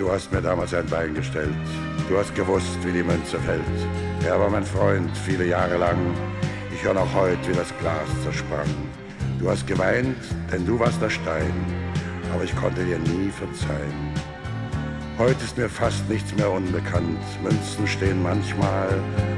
Du hast mir damals ein Bein gestellt. Du hast gewusst, wie die Münze fällt. Er war mein Freund, viele Jahre lang. Ich höre noch heute, wie das Glas zersprang. Du hast geweint, denn du warst der Stein. Aber ich konnte dir nie verzeihen. Heute ist mir fast nichts mehr unbekannt. Münzen stehen manchmal